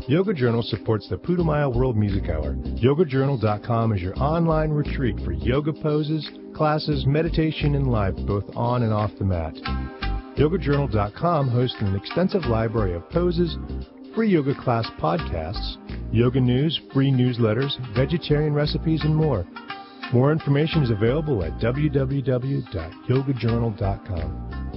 Yoga Journal supports the Putumayo World Music Hour. YogaJournal.com is your online retreat for yoga poses, classes, meditation, and life, both on and off the mat. YogaJournal.com hosts an extensive library of poses, free yoga class podcasts, yoga news, free newsletters, vegetarian recipes, and more. More information is available at www.yogajournal.com.